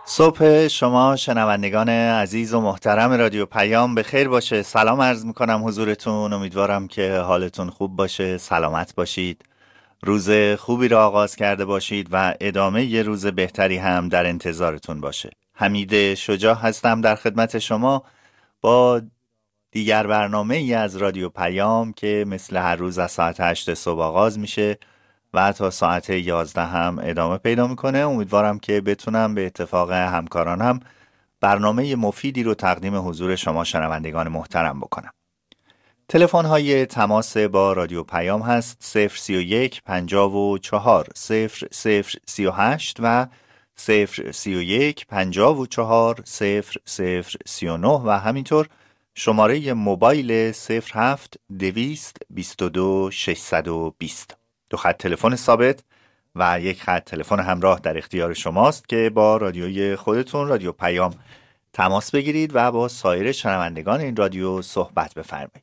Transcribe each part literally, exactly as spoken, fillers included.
صبح شما شنوندگان عزیز و محترم رادیو پیام به خیر باشه. سلام عرض میکنم حضورتون. امیدوارم که حالتون خوب باشه، سلامت باشید، روز خوبی را آغاز کرده باشید و ادامه یه روز بهتری هم در انتظارتون باشه. حمید شجاع هستم در خدمت شما با دیگر برنامه ای از رادیو پیام که مثل هر روز از ساعت هشت صبح آغاز میشه و تا ساعت یازده هم ادامه پیدا میکنه. امیدوارم که بتونم به اتفاق همکارانم برنامه مفیدی رو تقدیم حضور شما شنوندگان محترم بکنم. تلفن های تماس با رادیو پیام هست صفر سی و یک پنجاه و چهار صفر صفر سی و هشت و صفر سی و یک پنجاه و چهار صفر صفر سی و نه و همینطور شماره موبایل صفر هفت دویست بیست و دو ششصد و بیست. دو خط تلفن ثابت و یک خط تلفن همراه در اختیار شماست که با رادیوی خودتون رادیو پیام تماس بگیرید و با سایر شنوندگان این رادیو صحبت بفرمایید.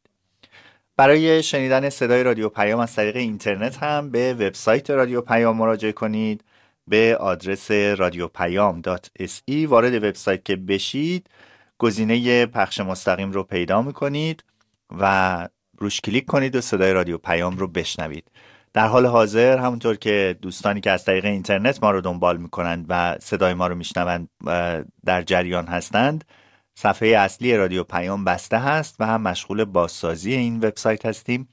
برای شنیدن صدای رادیو پیام از طریق اینترنت هم به وبسایت رادیو پیام مراجعه کنید. به آدرس رادیو پیام دات اس ای وارد وبسایت که بشید گزینه پخش مستقیم رو پیدا میکنید و روش کلیک کنید و صدای رادیو پیام رو بشنوید. در حال حاضر همونطور که دوستانی که از طریق اینترنت ما رو دنبال میکنند و صدای ما رو میشنوند در جریان هستند، صفحه اصلی رادیو پیام بسته هست و هم مشغول بازسازی این وبسایت هستیم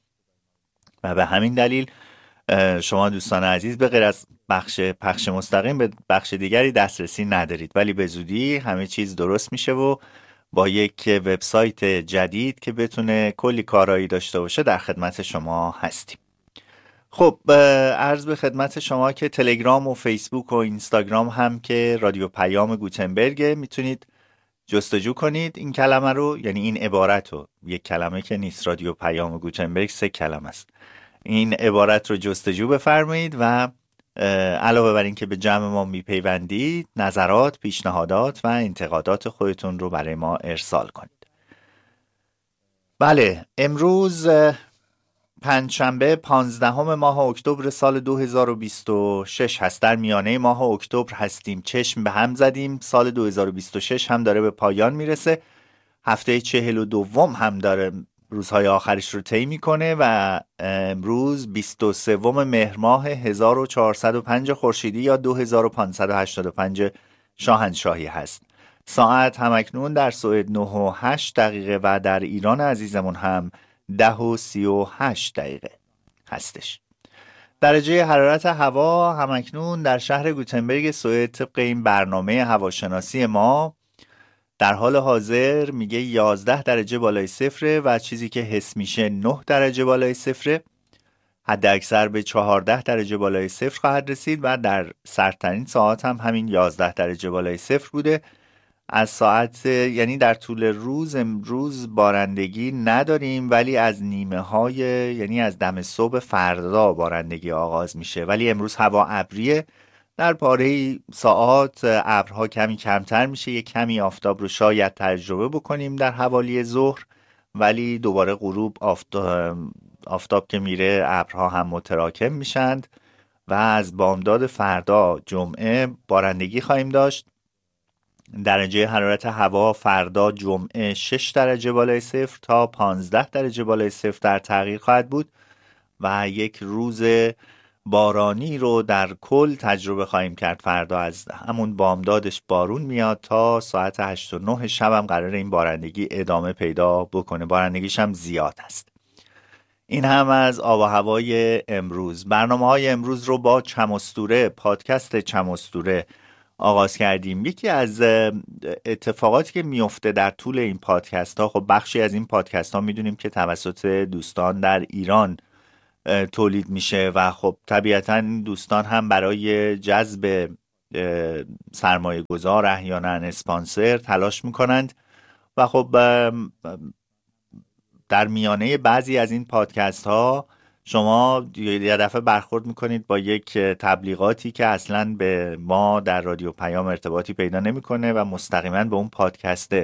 و به همین دلیل شما دوستان عزیز به غیر از بخش پخش مستقیم به بخش دیگری دسترسی ندارید، ولی به زودی همه چیز درست میشه و با یک وبسایت جدید که بتونه کلی کارایی داشته باشه در خدمت شما هستیم. خب عرض به خدمت شما که تلگرام و فیسبوک و اینستاگرام هم که رادیو پیام گوتنبرگ میتونید جستجو کنید این کلمه رو، یعنی این عبارت رو، یک کلمه که نیست، رادیو پیام گوتنبرگ سه کلمه است. این عبارت رو جستجو بفرمایید و علاوه بر این که به جمع ما میپیوندید نظرات، پیشنهادات و انتقادات خودتون رو برای ما ارسال کنید. بله، امروز پنجشنبه پانزدهم ماه اکتبر سال دو هزار و بیست و شش هست. در میانه ماه اکتبر هستیم. چشم به هم زدیم، سال دو هزار و بیست و شش هم داره به پایان میرسه. هفته چهل و دوم هم داره روزهای آخرش رو طی میکنه و امروز بیست و سوم مهر ماه هزار و چهارصد و پنج خورشیدی یا دو هزار و پانصد و هشتاد و پنج شاهنشاهی هست. ساعت همکنون در سوئد نه و هشت دقیقه و در ایران عزیزمون هم ده و سی و هشت دقیقه هستش. درجه حرارت هوا همکنون در شهر گوتنبرگ سوئد طبق این برنامه هواشناسی ما در حال حاضر میگه یازده درجه بالای صفره و چیزی که حس میشه نه درجه بالای صفره. حد اکثر به چهارده درجه بالای صفر خواهد رسید و در سردترین ساعت هم همین یازده درجه بالای صفر بوده. از ساعت یعنی در طول روز امروز بارندگی نداریم، ولی از نیمه های یعنی از دم صبح فردا بارندگی آغاز میشه، ولی امروز هوا ابریه. در پاره ساعات ابرها کمی کمتر میشه، یک کمی آفتاب رو شاید تجربه بکنیم در حوالی ظهر، ولی دوباره غروب آفتاب, آفتاب که میره ابرها هم متراکم میشند و از بامداد فردا جمعه بارندگی خواهیم داشت. درجه حرارت هوا فردا جمعه شش درجه بالای صفر تا پانزده درجه بالای صفر در تغییر خواهد بود و یک روز بارانی رو در کل تجربه خواهیم کرد. فردا از همون بامدادش بارون میاد تا ساعت هشت و نه شب هم قراره این بارندگی ادامه پیدا بکنه. بارندگیش هم زیاد است. این هم از آب و هوای امروز. برنامه های امروز رو با چم‌الاسطوره، پادکست چم‌الاسطوره آغاز کردیم. یکی از اتفاقاتی که میفته در طول این پادکست ها، خب بخشی از این پادکست ها میدونیم که توسط دوستان در ایران تولید میشه و خب طبیعتاً دوستان هم برای جذب سرمایه گذار احیانا اسپانسر تلاش میکنند و خب در میانه بعضی از این پادکست ها شما یه دفعه برخورد میکنید با یک تبلیغاتی که اصلاً به ما در رادیو پیام ارتباطی پیدا نمیکنه و مستقیما به اون پادکست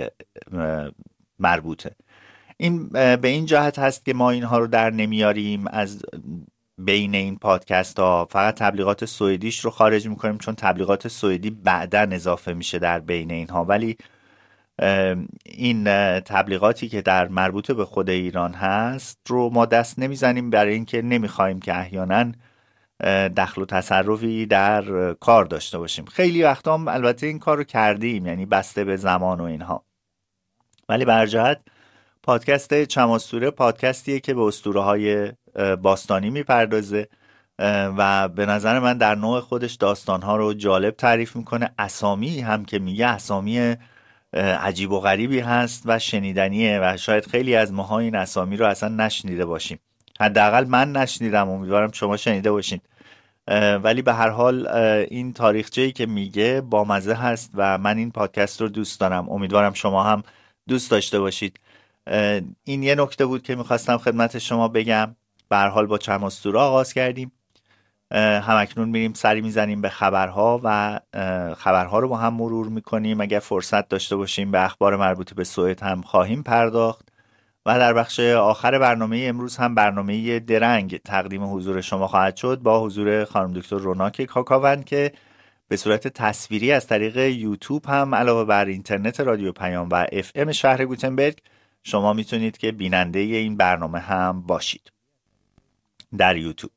مربوطه. این به این جهت هست که ما اینها رو در نمیاریم. از بین این پادکست ها فقط تبلیغات سوئدیش رو خارج میکنیم، چون تبلیغات سوئدی بعداً اضافه میشه در بین اینها. ولی این تبلیغاتی که در مربوط به خود ایران هست رو ما دست نمیزنیم، برای اینکه نمیخوایم که احیانا دخل و تصرفی در کار داشته باشیم. خیلی وقتا هم البته این کار رو کردیم، یعنی بسته به زمان و اینها. ولی برجهت پادکست چماسوره پادکستیه که به اسطوره های باستانی میپردازه و به نظر من در نوع خودش داستانها رو جالب تعریف میکنه. اسامی هم که میگه اسامی عجیب و غریبی هست و شنیدنیه و شاید خیلی از ماها این اسامی رو اصلا نشنیده باشیم. حداقل من نشنیدم، امیدوارم شما شنیده باشین. ولی به هر حال این تاریخچه‌ای که میگه بامزه هست و من این پادکست رو دوست دارم. امیدوارم شما هم دوست داشته باشید. این یه نکته بود که میخواستم خدمت شما بگم. به هر حال با چماسوره آغاز کردیم، همکنون میریم سری میزنیم به خبرها و خبرها رو با هم مرور میکنیم. اگر فرصت داشته باشیم به اخبار مربوط به سوئد هم خواهیم پرداخت و در بخش آخر برنامه امروز هم برنامه درنگ تقدیم حضور شما خواهد شد با حضور خانم دکتر روناک کاکاوند که به صورت تصویری از طریق یوتیوب هم علاوه بر اینترنت رادیو پیام و اف ام شهر گوتنبرگ شما میتونید که بیننده این برنامه هم باشید در یوتیوب.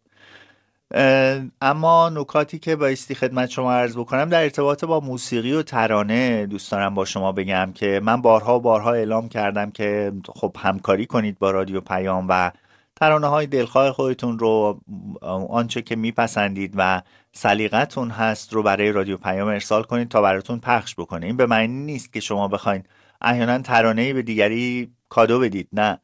اما نکاتی که بایستی خدمت شما عرض بکنم در ارتباط با موسیقی و ترانه دوست دارم با شما بگم که من بارها و بارها اعلام کردم که خب همکاری کنید با رادیو پیام و ترانه های دلخواه خودتون رو، آنچه که میپسندید و سلیقتون هست رو برای رادیو پیام ارسال کنید تا براتون پخش بکنه. این به معنی نیست که شما بخواید احیانا ترانه‌ای به دیگری کادو بدید، نه.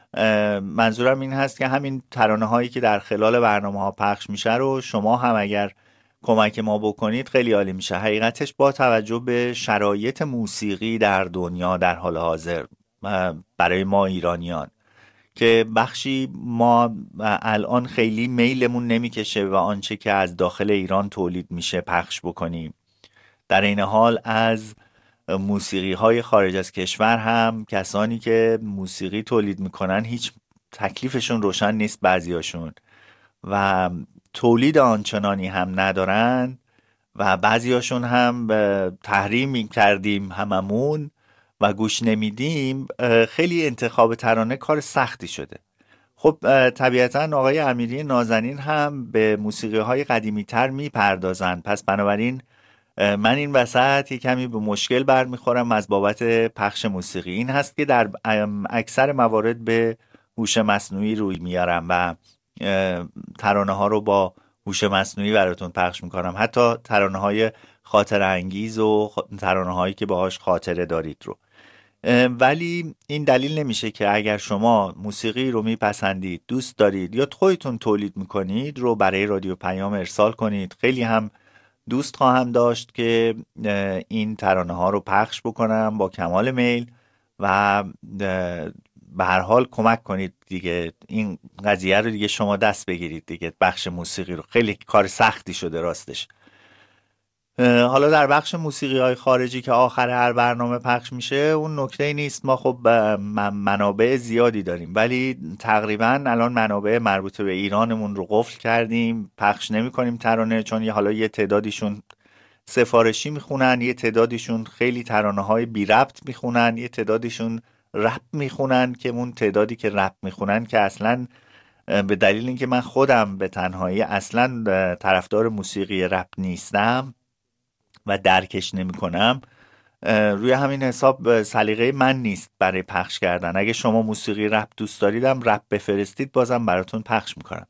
منظورم این هست که همین ترانه هایی که در خلال برنامه ها پخش میشه رو شما هم اگر کمک ما بکنید خیلی عالی میشه. حقیقتش با توجه به شرایط موسیقی در دنیا در حال حاضر برای ما ایرانیان که بخشی ما الان خیلی میلمون نمیکشه و آنچه که از داخل ایران تولید میشه پخش بکنیم، در این حال از موسیقی های خارج از کشور هم کسانی که موسیقی تولید میکنن هیچ تکلیفشون روشن نیست بعضیاشون و تولید آنچنانی هم ندارن و بعضیاشون هم تحریم کردیم هممون و گوش نمیدیم. خیلی انتخاب ترانه کار سختی شده. خب طبیعتا آقای امیری نازنین هم به موسیقی های قدیمی تر میپردازن، پس بنابراین من این وسط یک کمی به مشکل برمیخورم از بابت پخش موسیقی. این هست که در اکثر موارد به هوش مصنوعی روی میارم و ترانه ها رو با هوش مصنوعی براتون پخش میکنم، حتی ترانه های خاطره انگیز و ترانه هایی که باهاش خاطره دارید رو. ولی این دلیل نمیشه که اگر شما موسیقی رو میپسندید، دوست دارید یا خودتون تولید میکنید رو برای رادیو پیام ارسال کنید. خیلی هم دوست خواهم داشت که این ترانه ها رو پخش بکنم با کمال میل و به هر حال کمک کنید دیگه، این قضیه رو دیگه شما دست بگیرید دیگه. بخش موسیقی رو خیلی کار سختی شده راستش. حالا در بخش موسیقی های خارجی که آخر هر برنامه پخش میشه اون نکته نیست، ما خب منابع زیادی داریم ولی تقریبا الان منابع مربوط به ایرانمون رو قفل کردیم، پخش نمی کنیم ترانه، چون یه حالا یه تعدادیشون سفارشی میخونن، یه تعدادیشون خیلی ترانه های بی ربط میخونن، یه تعدادیشون رپ میخونن که اون تعدادی که رپ میخونن که اصلا به دلیل اینکه من خودم به تنهایی اصلا طرفدار موسیقی رپ نیستم و درکش نمی کنم، روی همین حساب سلیقه من نیست برای پخش کردن. اگه شما موسیقی رپ دوست داریدم رپ بفرستید، بازم براتون پخش میکنم.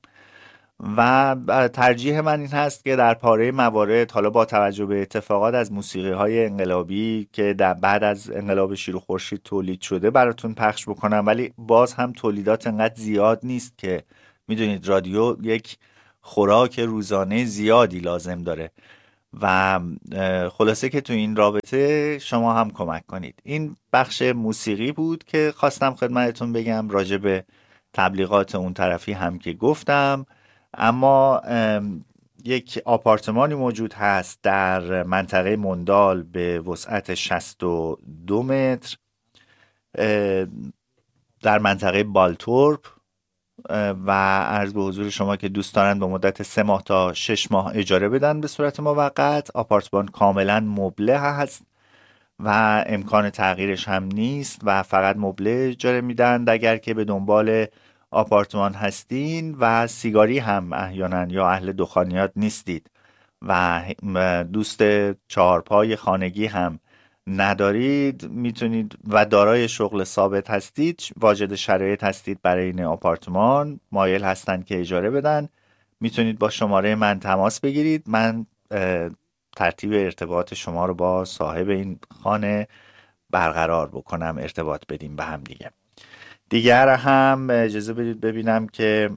و ترجیح من این هست که در پاره موارد، حالا با توجه به اتفاقات از موسیقی های انقلابی که در بعد از انقلاب شیر و خورشید تولید شده براتون پخش بکنم، ولی باز هم تولیدات انقدر زیاد نیست که میدونید رادیو یک خوراک روزانه زیادی لازم داره و خلاصه که تو این رابطه شما هم کمک کنید. این بخش موسیقی بود که خواستم خدمتتون بگم. راجع به تبلیغات اون طرفی هم که گفتم، اما یک آپارتمانی موجود هست در منطقه مندال به وسعت شصت و دو متر در منطقه بالتورپ و عرض به حضور شما که دوست دارن به مدت سه ماه تا شش ماه اجاره بدن به صورت موقت. آپارتمان کاملا مبله هست و امکان تغییرش هم نیست و فقط مبله اجاره میدن. اگر که به دنبال آپارتمان هستین و سیگاری هم احیانا یا اهل دخانیات نیستید و دوست چهارپای خانگی هم ندارید میتونید و دارای شغل ثابت هستید، واجد شرایط هستید برای این آپارتمان، مایل هستن که اجاره بدن، میتونید با شماره من تماس بگیرید. من ترتیب ارتباط شما رو با صاحب این خانه برقرار بکنم، ارتباط بدیم به هم دیگه. دیگر هم اجازه بدید ببینم که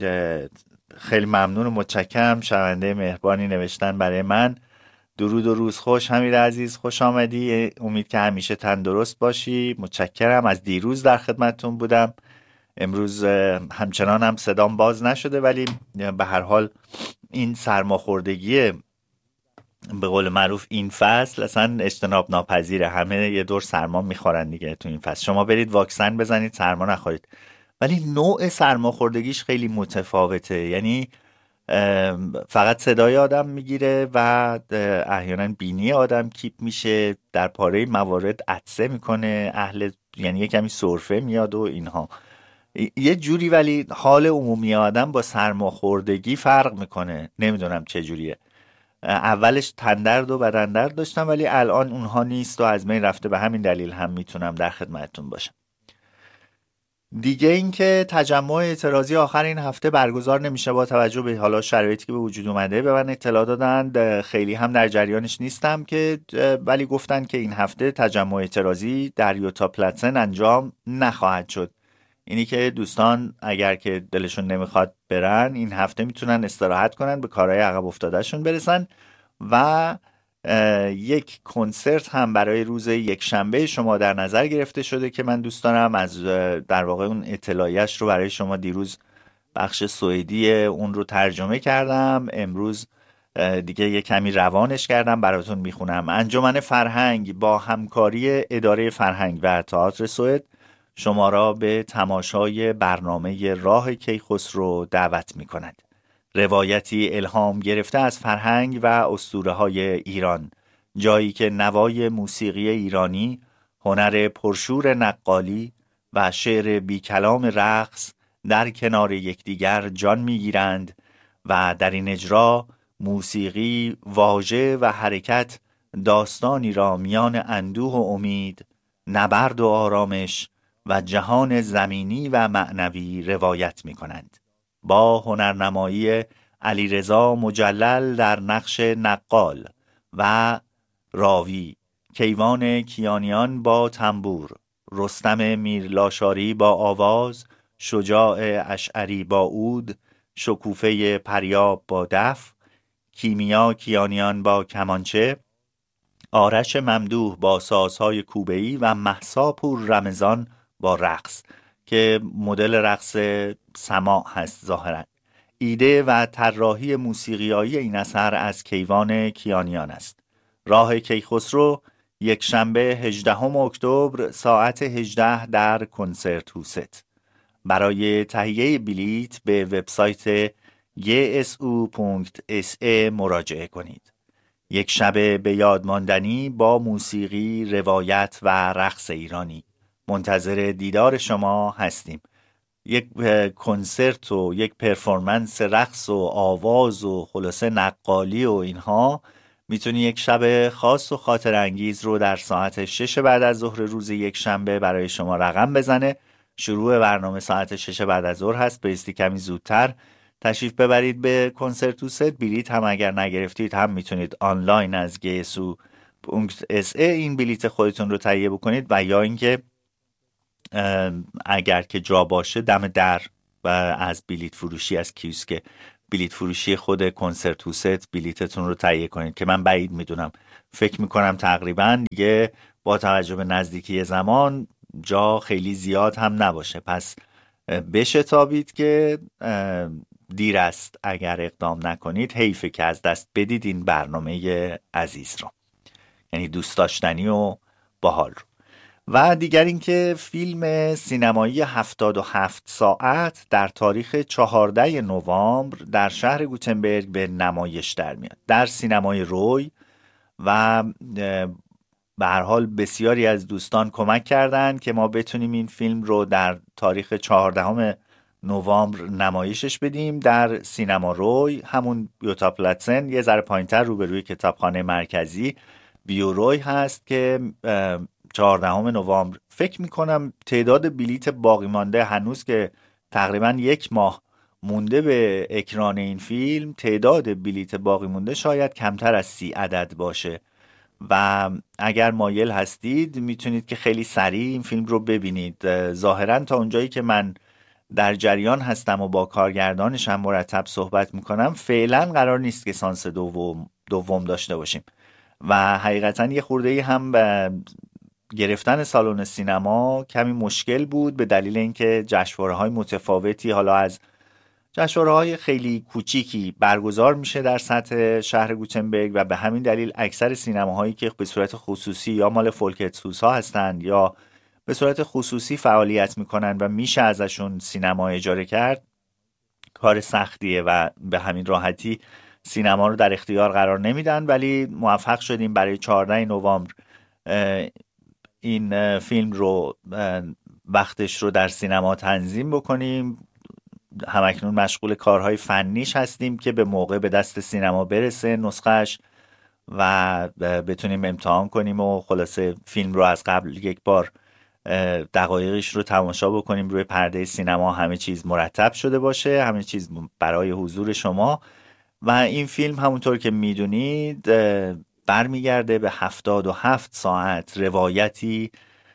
خیلی ممنون و متشکرم. شنونده مهربانی نوشتن برای من: درود و روز خوش حمید عزیز، خوش آمدی، امید که همیشه تندرست باشی. متشکرم. از دیروز در خدمتتون بودم، امروز همچنان هم صدام باز نشده، ولی به هر حال این سرماخوردگی به قول معروف این فصل اصلا اجتناب ناپذیره. همه یه دور سرما میخورن دیگه تو این فصل. شما برید واکسن بزنید سرما نخورید، ولی نوع سرماخوردگیش خیلی متفاوته. یعنی فقط صدای آدم میگیره و احیانا بینی آدم کیپ میشه، در پاره موارد عطسه میکنه، اهل یعنی یه کمی سرفه میاد و اینها یه جوری، ولی حال عمومی آدم با سرماخوردگی فرق میکنه. نمیدونم چه جوریه. اولش تندرد و بدندرد داشتم ولی الان اونها نیست و از بین رفته. به همین دلیل هم میتونم در خدمتتون باشم. دیگه اینکه تجمع اعتراضی آخر این هفته برگزار نمیشه با توجه به حالا شرایطی که به وجود اومده. به من اطلاع دادن، خیلی هم در جریانش نیستم که، ولی گفتن که این هفته تجمع اعتراضی در یوتا پلاتسن انجام نخواهد شد. اینی که دوستان اگر که دلشون نمیخواد برن این هفته میتونن استراحت کنن، به کارهای عقب افتادهشون برسن. و یک کنسرت هم برای روز یک شنبه شما در نظر گرفته شده که من دوست دارم از در واقع اون اطلاعیش رو برای شما دیروز بخش سوئدی اون رو ترجمه کردم، امروز دیگه یه کمی روانش کردم براتون میخونم. انجمن فرهنگ با همکاری اداره فرهنگ و تئاتر سوئد شما را به تماشای برنامه راه کیخسرو دعوت می کند. روایتی الهام گرفته از فرهنگ و اسطوره‌های ایران، جایی که نوای موسیقی ایرانی، هنر پرشور نقالی و شعر بی کلام رقص در کنار یکدیگر جان می‌گیرند و در این اجرا موسیقی، واژه و حرکت داستانی را میان اندوه و امید، نبرد و آرامش و جهان زمینی و معنوی روایت می کنند. با هنرنمایی علیرضا مجلل در نقش نقال و راوی، کیوان کیانیان با تنبور، رستم میرلاشاری با آواز، شجاع اشعری با عود، شکوفه پریاب با دف، کیمیا کیانیان با کمانچه، آرش ممدوح با سازهای کوبه‌ای و مهسا پور رمضان با رقص که مدل رقص سماع هست ظاهرا. ایده و طراحی موسیقیایی این اثر از کیوان کیانیان است. راه کیخسرو یک شنبه هجدهم اکتبر ساعت هجده در کنسرت هوست. برای تهیه بلیت به وبسایت جی اس او دات اس ای مراجعه کنید. یک شب به یاد ماندنی با موسیقی، روایت و رقص ایرانی. منتظر دیدار شما هستیم. یک کنسرت و یک پرفورمنس رقص و آواز و خلاصه نقالی و اینها میتونی یک شب خاص و خاطر انگیز رو در ساعت شش بعد از ظهر روز یک شنبه برای شما رقم بزنه. شروع برنامه ساعت شش بعد از ظهر هست، بایستی کمی زودتر تشریف ببرید به کنسرت هوست. بلیت هم اگر نگرفتید هم میتونید آنلاین از جی اس او دات اس ای این بلیت خودتون رو تهیه بکنید و یا اینکه اگر که جا باشه دم در و از بلیت فروشی، از کیوسک بلیت فروشی خود کنسرت هوست بلیتتون رو تهیه کنید که من بعید میدونم، فکر میکنم تقریبا دیگه با توجه به نزدیکی زمان جا خیلی زیاد هم نباشه. پس بشتابید که دیر است اگر اقدام نکنید. حیفه که از دست بدید این برنامه عزیز رو، یعنی دوست داشتنی و باحال رو. و دیگر اینکه فیلم سینمایی هفتاد و هفت ساعت در تاریخ چهاردهم نوامبر در شهر گوتنبرگ به نمایش در میاد در سینمای روی. و به هر حال بسیاری از دوستان کمک کردند که ما بتونیم این فیلم رو در تاریخ چهاردهم نوامبر نمایشش بدیم در سینما روی، همون یوتا پلاتسن، یه ذره پایینتر روبروی کتابخانه مرکزی بیوروی هست که چهاردهم نوامبر. فکر میکنم تعداد بلیت باقی مانده هنوز که تقریبا یک ماه مونده به اکران این فیلم، تعداد بلیت باقی مونده شاید کمتر از سی عدد باشه و اگر مایل هستید میتونید که خیلی سریع این فیلم رو ببینید. ظاهرا تا اونجایی که من در جریان هستم و با کارگردانش هم مرتب صحبت میکنم، فعلا قرار نیست که سانس دوم دوم داشته باشیم و حقیقتا یه خورده هم به گرفتن سالن سینما کمی مشکل بود به دلیل اینکه جشنواره‌های متفاوتی، حالا از جشنواره‌های خیلی کوچیکی برگزار میشه در سطح شهر گوتنبرگ و به همین دلیل اکثر سینماهایی که به صورت خصوصی یا مال فولکتسوس ها هستند یا به صورت خصوصی فعالیت میکنن و میشه ازشون سینما اجاره کرد، کار سختیه و به همین راحتی سینما رو در اختیار قرار نمیدن. ولی موفق شدیم برای چهاردهم نوامبر این فیلم رو وقتش رو در سینما تنظیم بکنیم. همکنون مشغول کارهای فنیش هستیم که به موقع به دست سینما برسه نسخهش و بتونیم امتحان کنیم و خلاصه فیلم رو از قبل یک بار دقایقش رو تماشا بکنیم روی پرده سینما، همه چیز مرتب شده باشه، همه چیز برای حضور شما. و این فیلم همونطور که میدونید برمیگرده به هفتاد و هفت ساعت، روایتی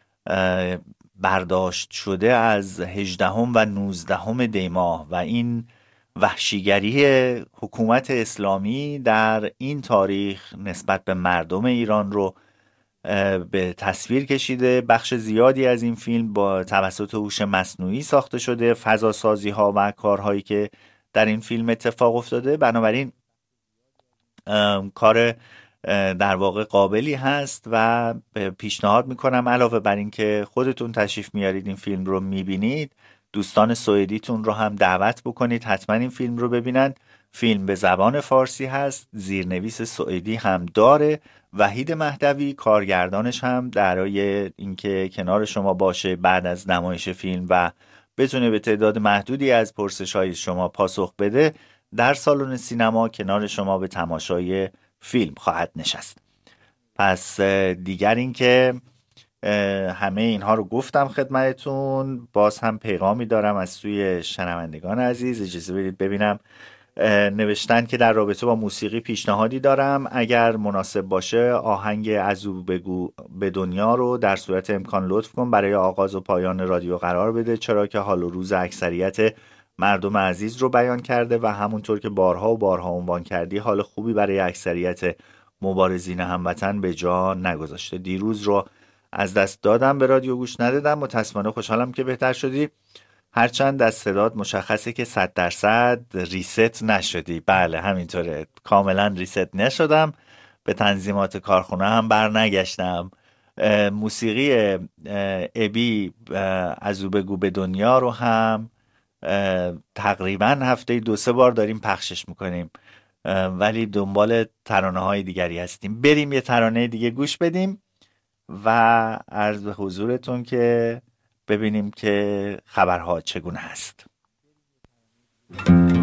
برداشت شده از هجدهم و نوزدهم دی ماه و این وحشیگری حکومت اسلامی در این تاریخ نسبت به مردم ایران رو به تصویر کشیده. بخش زیادی از این فیلم با توسط هوش مصنوعی ساخته شده، فضاسازی ها و کارهایی که در این فیلم اتفاق افتاده، بنابراین کار در واقع قابلی هست و پیشنهاد میکنم علاوه بر این که خودتون تشریف میارید این فیلم رو میبینید، دوستان سوئدیتون رو هم دعوت بکنید حتما این فیلم رو ببینن. فیلم به زبان فارسی هست، زیرنویس سوئدی هم داره. وحید مهدوی کارگردانش هم برای اینکه کنار شما باشه بعد از نمایش فیلم و بتونه به تعداد محدودی از پرسش‌های شما پاسخ بده، در سالن سینما کنار شما به تماشای فیلم خواهد نشست. پس دیگر این که همه اینها رو گفتم خدمتتون. باز هم پیغامی دارم از سوی شنوندگان عزیز. اجازه بدید ببینم. نوشتن که در رابطه با موسیقی پیشنهادی دارم، اگر مناسب باشه آهنگ ازو بگو به دنیا رو در صورت امکان لطف کن برای آغاز و پایان رادیو قرار بده، چرا که حال و روز اکثریت مردم عزیز رو بیان کرده و همونطور که بارها و بارها عنوان کردی حال خوبی برای اکثریت مبارزین هموطن به جا نگذاشته. دیروز رو از دست دادم، به رادیو گوش ندادم. متاسفانه خوشحالم که بهتر شدی، هرچند از صدات مشخصه که صد درصد ریست نشدی. بله همینطوره، کاملا ریست نشدم، به تنظیمات کارخونه هم بر نگشتم. موسیقی ابی ازو بگو به دنیا رو هم تقریبا هفته دو سه بار داریم پخشش میکنیم، ولی دنبال ترانه های دیگری هستیم. بریم یه ترانه دیگه گوش بدیم و عرض به حضورتون که ببینیم که خبرها چگونه هست.